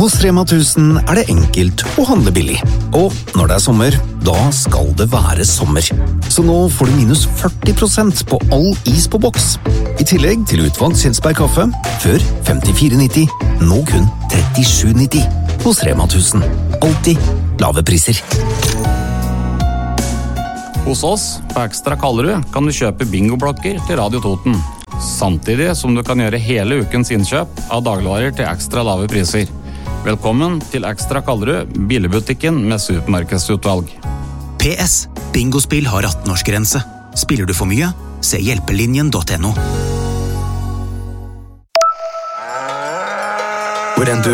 Hos Rema 1000 det enkelt å handle billig. Og når det sommer, da skal det være sommer. Så nå får du minus 40% på all is på boks. I tillegg til utvalgt Kjelsberg kaffe, før 54,90, nå kun 37,90. Hos Rema 1000. Alltid lave priser. Hos oss på Ekstra Kallerud kan du kjøpe bingoblokker til Radio Toten, samtidig som du kan gjøre hele ukens innkjøp av dagligvarer til ekstra lave priser. Velkommen til Ekstra Kallerud, billigbutikken med supermarkedsutvalg. PS. Bingospill har 18-årsgrense. Spiller du for mye? Se hjelpelinjen.no. Hvor enn du